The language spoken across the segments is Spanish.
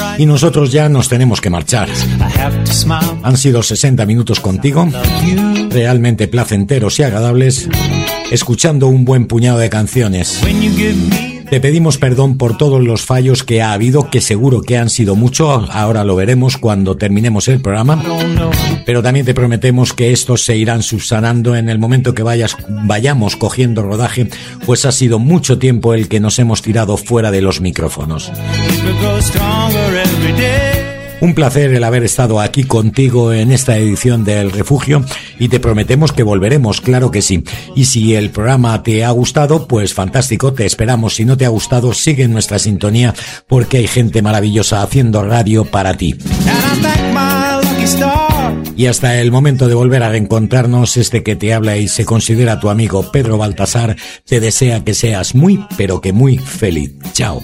y nosotros ya nos tenemos que marchar. Han sido 60 minutos contigo, realmente placenteros y agradables, escuchando un buen puñado de canciones. Te pedimos perdón por todos los fallos que ha habido, que seguro que han sido muchos, ahora lo veremos cuando terminemos el programa, pero también te prometemos que estos se irán subsanando en el momento que vayamos cogiendo rodaje, pues ha sido mucho tiempo el que nos hemos tirado fuera de los micrófonos. Un placer el haber estado aquí contigo en esta edición del Refugio y te prometemos que volveremos, claro que sí. Y si el programa te ha gustado, pues fantástico, te esperamos. Si no te ha gustado, sigue en nuestra sintonía porque hay gente maravillosa haciendo radio para ti. Y hasta el momento de volver a reencontrarnos, este que te habla y se considera tu amigo Pedro Baltasar, te desea que seas muy, pero que muy feliz. Chao.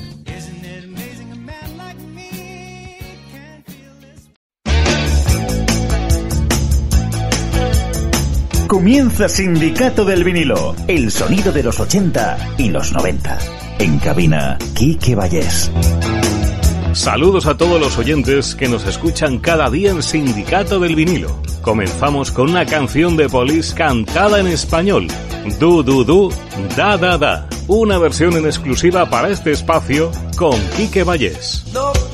Comienza Sindicato del Vinilo, el sonido de los 80 y los 90. En cabina, Quique Vallés. Saludos a todos los oyentes que nos escuchan cada día en Sindicato del Vinilo. Comenzamos con una canción de Police cantada en español. Du, du, du, da, da, da. Una versión en exclusiva para este espacio con Quique Vallés.